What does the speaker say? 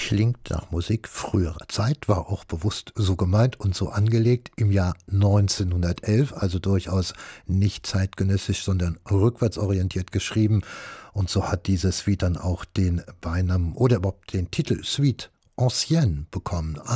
klingt nach Musik früherer Zeit, war auch bewusst so gemeint und so angelegt im Jahr 1911, also durchaus nicht zeitgenössisch, sondern rückwärtsorientiert geschrieben. Und so hat diese Suite dann auch den Beinamen oder überhaupt den Titel Suite Ancienne bekommen.